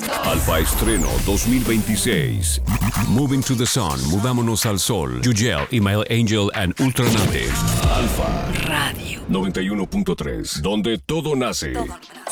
Alfa Estreno 2026. Moving to the Sun, Mudámonos al Sol. Yugel, Email Angel and Ultranate. Alfa Radio 91.3, donde todo nace.